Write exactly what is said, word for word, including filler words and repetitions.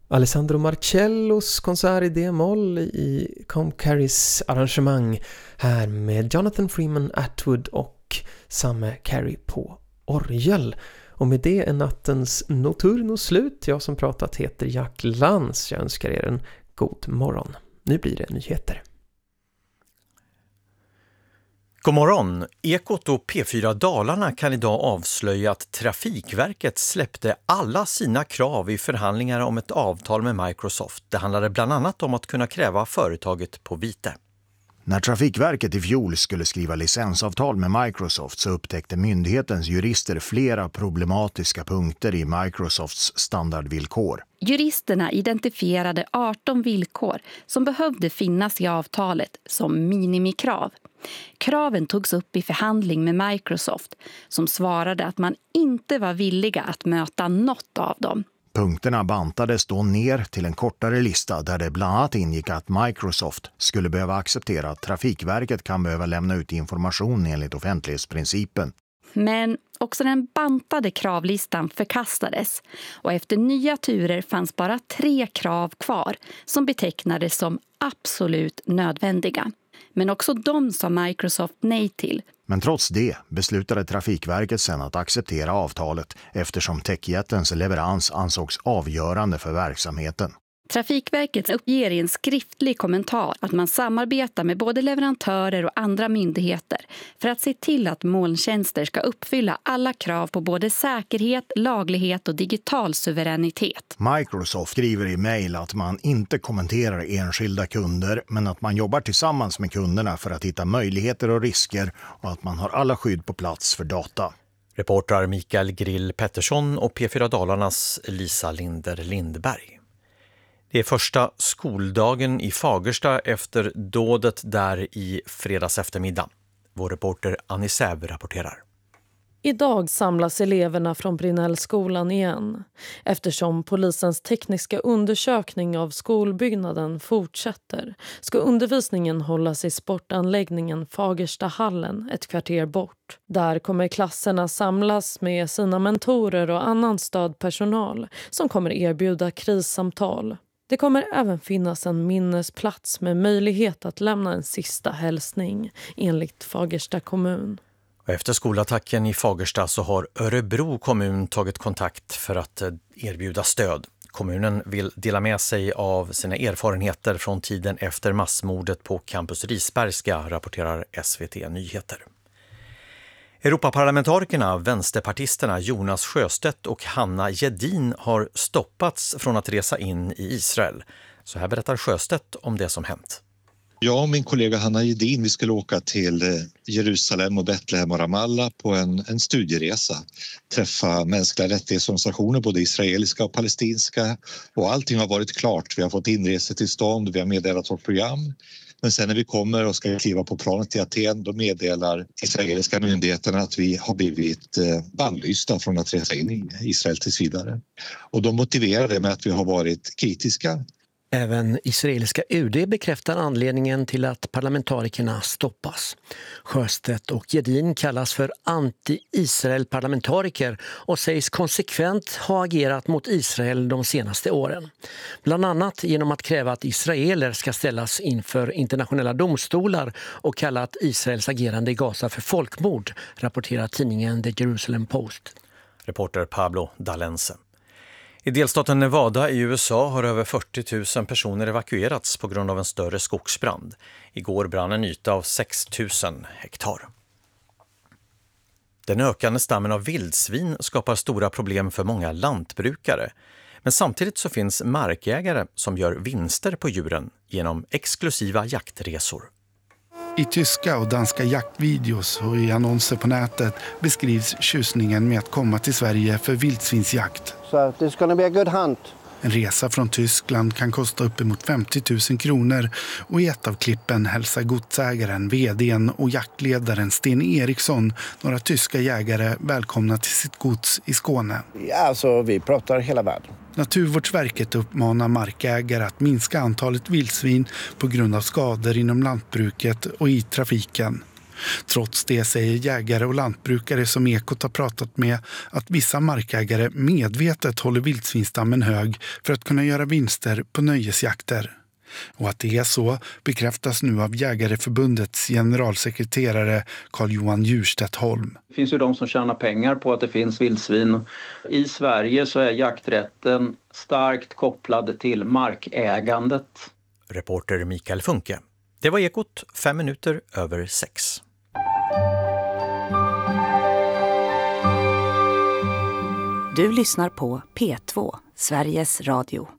Alessandro Marcellos konsert i D-moll i Com Carries arrangemang här med Jonathan Freeman Atwood och Samme Carey på orgel. Och med det är nattens Nocturno slut. Jag som pratat heter Jack Lantz. Jag önskar er en god morgon. Nu blir det nyheter. God morgon! Ekot och P fyra Dalarna kan idag avslöja att Trafikverket släppte alla sina krav i förhandlingar om ett avtal med Microsoft. Det handlade bland annat om att kunna kräva företaget på vite. När Trafikverket i fjol skulle skriva licensavtal med Microsoft så upptäckte myndighetens jurister flera problematiska punkter i Microsofts standardvillkor. Juristerna identifierade arton villkor som behövde finnas i avtalet som minimikrav. Kraven togs upp i förhandling med Microsoft som svarade att man inte var villiga att möta något av dem. Punkterna bantades då ner till en kortare lista där det bland annat ingick att Microsoft skulle behöva acceptera att Trafikverket kan behöva lämna ut information enligt offentlighetsprincipen. Men också den bantade kravlistan förkastades och efter nya turer fanns bara tre krav kvar som betecknades som absolut nödvändiga. Men också de sa Microsoft nej till. Men trots det beslutade Trafikverket sedan att acceptera avtalet eftersom techjättens leverans ansågs avgörande för verksamheten. Trafikverket uppger i en skriftlig kommentar att man samarbetar med både leverantörer och andra myndigheter för att se till att molntjänster ska uppfylla alla krav på både säkerhet, laglighet och digital suveränitet. Microsoft skriver i mejl att man inte kommenterar enskilda kunder men att man jobbar tillsammans med kunderna för att hitta möjligheter och risker och att man har alla skydd på plats för data. Reportrar Mikael Grill Pettersson och P fyra Dalarnas Lisa Linder Lindberg. Det är första skoldagen i Fagersta efter dådet där i fredags eftermiddag. Vår reporter Annie Säv rapporterar. Idag samlas eleverna från Brinnellskolan igen eftersom polisens tekniska undersökning av skolbyggnaden fortsätter ska undervisningen hållas i sportanläggningen Fagerstahallen ett kvarter bort. Där kommer klasserna samlas med sina mentorer och annan stödpersonal som kommer erbjuda krissamtal. Det kommer även finnas en minnesplats med möjlighet att lämna en sista hälsning enligt Fagersta kommun. Efter skolattacken i Fagersta så har Örebro kommun tagit kontakt för att erbjuda stöd. Kommunen vill dela med sig av sina erfarenheter från tiden efter massmordet på Campus Risbergska, rapporterar S V T Nyheter. Europaparlamentarikerna, vänsterpartisterna Jonas Sjöstedt och Hanna Gedin har stoppats från att resa in i Israel. Så här berättar Sjöstedt om det som hänt. Jag och min kollega Hanna Gedin, vi skulle åka till Jerusalem och Betlehem och Ramallah på en, en studieresa. Träffa mänskliga rättighetsorganisationer, både israeliska och palestinska. Och allting har varit klart. Vi har fått inresetillstånd, vi har meddelat vårt program. Men sen när vi kommer och ska kliva på planet till Aten, då meddelar israeliska myndigheterna att vi har blivit bannlysta från att resa in i Israel tills vidare. Och de motiverar det med att vi har varit kritiska. Även israeliska U D bekräftar anledningen till att parlamentarikerna stoppas. Sjöstedt och Gedin kallas för anti-Israel-parlamentariker och sägs konsekvent ha agerat mot Israel de senaste åren. Bland annat genom att kräva att israeler ska ställas inför internationella domstolar och kalla att Israels agerande i Gaza för folkmord, rapporterar tidningen The Jerusalem Post. Reporter Pablo Dalense. I delstaten Nevada i U S A har över fyrtio tusen personer evakuerats på grund av en större skogsbrand. Igår brann en yta av sex tusen hektar. Den ökande stammen av vildsvin skapar stora problem för många lantbrukare. Men samtidigt så finns markägare som gör vinster på djuren genom exklusiva jaktresor. I tyska och danska jaktvideos och i annonser på nätet beskrivs tjusningen med att komma till Sverige för vildsvinsjakt. So it's gonna be a good hunt. En resa från Tyskland kan kosta uppemot femtio tusen kronor och i ett av klippen hälsar godsägaren, vdn och jaktledaren Sten Eriksson några tyska jägare välkomna till sitt gods i Skåne. Ja, alltså vi pratar hela världen. Naturvårdsverket uppmanar markägare att minska antalet vildsvin på grund av skador inom lantbruket och i trafiken. Trots det säger jägare och lantbrukare som Ekot har pratat med att vissa markägare medvetet håller vildsvinstammen hög för att kunna göra vinster på nöjesjakter. Och att det är så bekräftas nu av Jägareförbundets generalsekreterare Carl-Johan Djurstedt Holm. Det finns ju de som tjänar pengar på att det finns vildsvin. I Sverige så är jakträtten starkt kopplad till markägandet. Reporter Mikael Funke. Det var Ekot, fem minuter över sex. Du lyssnar på P två, Sveriges Radio.